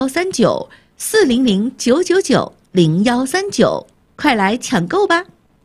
0139400999，快来抢购吧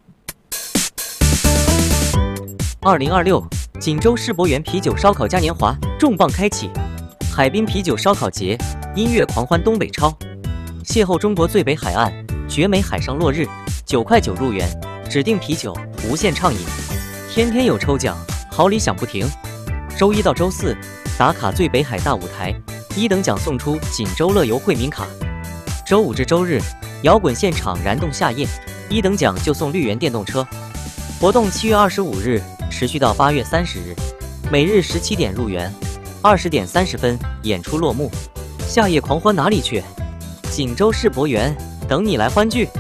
！2026锦州世博园啤酒烧烤嘉年华重磅开启，海滨啤酒烧烤节，音乐狂欢东北超，邂逅中国最北海岸，绝美海上落日，9块9入园，指定啤酒无限畅饮，天天有抽奖，好礼响不停。周一到周四打卡最北海大舞台，1等奖送出锦州乐游惠民卡。周五至周日摇滚现场燃动夏夜，1等奖就送绿源电动车。活动7月25日持续到8月30日，每日17点入园，20点30分演出落幕。夏夜狂欢哪里去？锦州世博园等你来欢聚。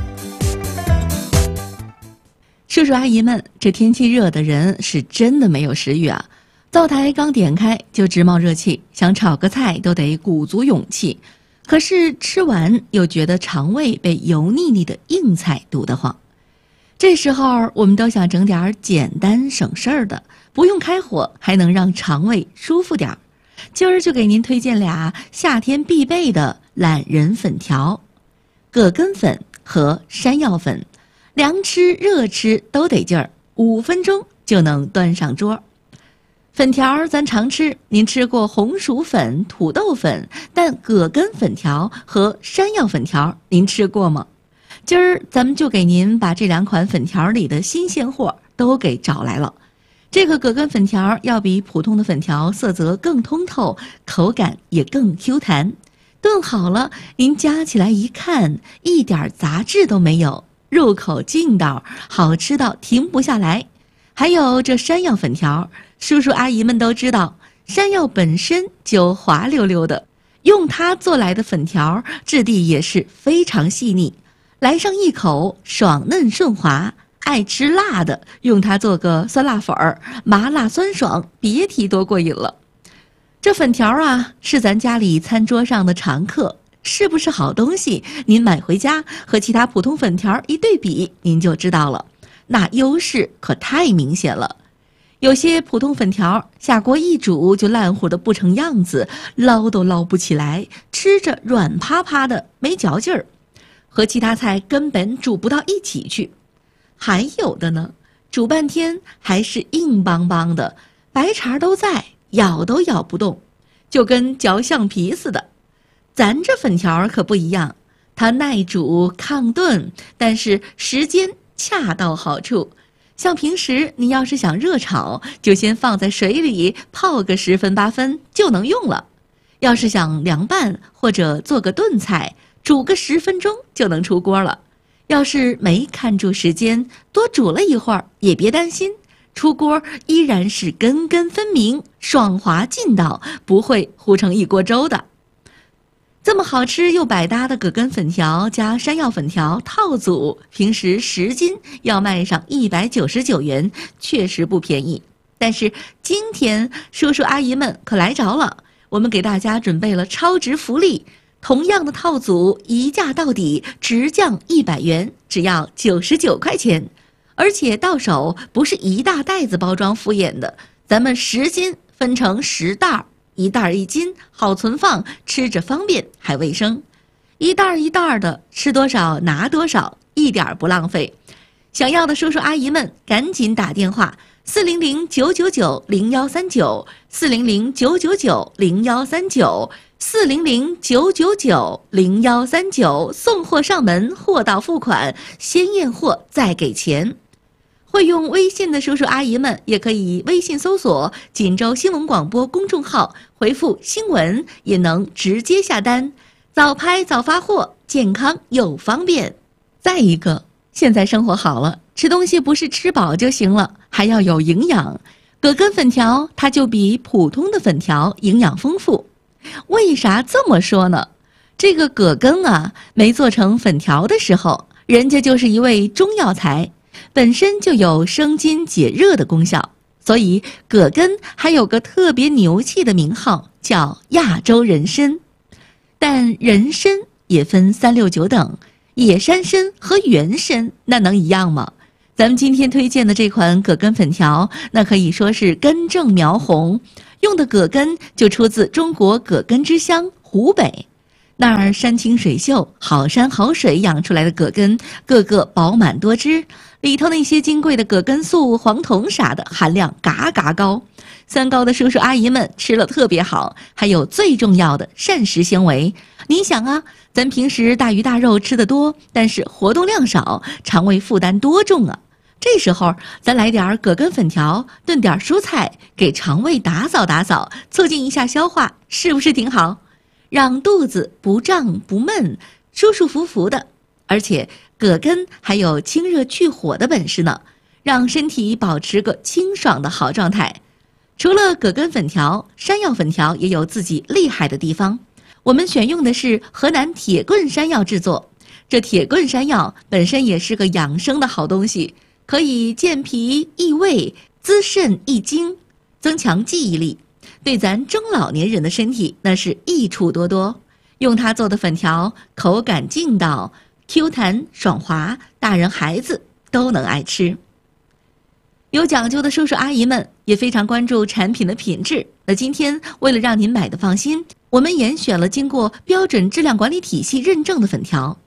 叔叔阿姨们，这天气热的人是真的没有食欲啊！灶台刚点开就直冒热气，想炒个菜都得鼓足勇气。可是吃完又觉得肠胃被油腻腻的硬菜堵得慌。这时候我们都想整点简单省事儿的，不用开火还能让肠胃舒服点儿。今儿就给您推荐俩夏天必备的懒人粉条：葛根粉和山药粉，凉吃热吃都得劲儿，5分钟就能端上桌。粉条咱常吃，您吃过红薯粉、土豆粉，但葛根粉条和山药粉条您吃过吗？今儿咱们就给您把这2款粉条里的新鲜货都给找来了。这个葛根粉条要比普通的粉条色泽更通透，口感也更 Q 弹。炖好了，您夹起来一看，一点杂质都没有，入口劲道，好吃到停不下来。还有这山药粉条，叔叔阿姨们都知道，山药本身就滑溜溜的，用它做来的粉条质地也是非常细腻，来上一口爽嫩顺滑。爱吃辣的，用它做个酸辣粉儿，麻辣酸爽，别提多过瘾了。这粉条啊，是咱家里餐桌上的常客，是不是好东西？您买回家和其他普通粉条一对比，您就知道了，那优势可太明显了。有些普通粉条下锅一煮就烂糊的不成样子，捞都捞不起来，吃着软趴趴的没嚼劲儿，和其他菜根本煮不到一起去。还有的呢，煮半天还是硬邦邦的，白茬都在，咬都咬不动，就跟嚼橡皮似的。咱这粉条可不一样，它耐煮抗炖，但是时间恰到好处。像平时你要是想热炒，就先放在水里泡个10分8分就能用了。要是想凉拌或者做个炖菜，煮个10分钟就能出锅了。要是没看住时间，多煮了一会儿也别担心，出锅依然是根根分明，爽滑劲道，不会糊成一锅粥的。这么好吃又百搭的葛根粉条加山药粉条套组，平时10斤要卖上199元，确实不便宜。但是今天叔叔阿姨们可来着了，我们给大家准备了超值福利，同样的套组一价到底，直降100元，只要99块钱。而且到手不是一大袋子包装敷衍的，咱们10斤分成10袋，1袋1斤，好存放，吃着方便还卫生。一袋一袋的，吃多少拿多少，一点不浪费。想要的叔叔阿姨们赶紧打电话400-999-0139，400-999-0139，400-999-0139，送货上门，货到付款，先验货再给钱。会用微信的叔叔阿姨们也可以微信搜索锦州新闻广播公众号，回复新闻也能直接下单，早拍早发货，健康又方便。再一个，现在生活好了，吃东西不是吃饱就行了，还要有营养。葛根粉条它就比普通的粉条营养丰富。为啥这么说呢？这个葛根啊，没做成粉条的时候，人家就是一味中药材，本身就有生津解热的功效，所以葛根还有个特别牛气的名号，叫亚洲人参。但人参也分369等，野山参和原参那能一样吗？咱们今天推荐的这款葛根粉条，那可以说是根正苗红，用的葛根就出自中国葛根之乡湖北。 那儿山清水秀，好山好水养出来的葛根，个个饱满多汁，里头那些金贵的葛根素、黄酮啥的含量嘎嘎高。三高的叔叔阿姨们吃了特别好，还有最重要的膳食纤维。你想啊，咱平时大鱼大肉吃得多，但是活动量少，肠胃负担多重啊！这时候咱来点葛根粉条，炖点蔬菜，给肠胃打扫打扫，促进一下消化，是不是挺好？让肚子不胀不闷，舒舒服服的。而且葛根还有清热去火的本事呢，让身体保持个清爽的好状态。除了葛根粉条，山药粉条也有自己厉害的地方。我们选用的是河南铁棍山药制作，这铁棍山药本身也是个养生的好东西，可以健脾益胃、滋肾益精，增强记忆力，对咱中老年人的身体那是益处多多。用它做的粉条口感劲道、Q 弹爽滑，大人孩子都能爱吃。有讲究的叔叔阿姨们也非常关注产品的品质。那今天为了让您买的放心，我们严选了经过标准质量管理体系认证的粉条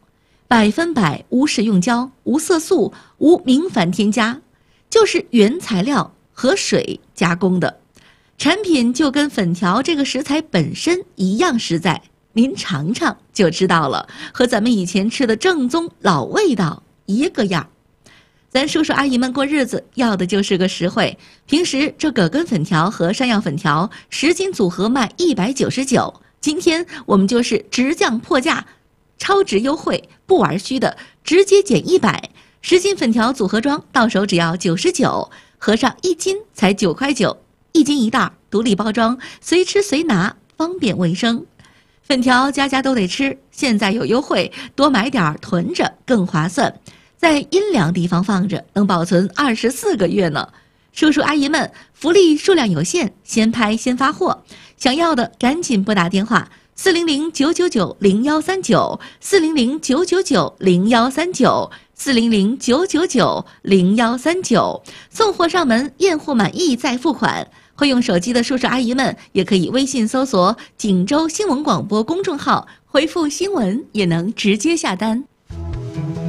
，100%无食用胶、无色素、无明矾添加，就是原材料和水加工的。产品就跟粉条这个食材本身一样实在，您尝尝就知道了，和咱们以前吃的正宗老味道一个样。咱叔叔阿姨们过日子要的就是个实惠。平时这葛根粉条和山药粉条10斤组合卖199，今天我们就是直降破价，超值优惠，不玩虚的，直接减100。10斤粉条组合装到手只要99，合上1斤才9块9，1斤1袋，独立包装，随吃随拿，方便卫生。粉条家家都得吃，现在有优惠，多买点囤着更划算。在阴凉地方放着，能保存24个月呢。叔叔阿姨们，福利数量有限，先拍先发货，想要的赶紧拨打电话400-999-0139，400-999-0139，400-999-0139，送货上门，验货满意再付款。会用手机的叔叔阿姨们也可以微信搜索锦州新闻广播公众号，回复新闻也能直接下单。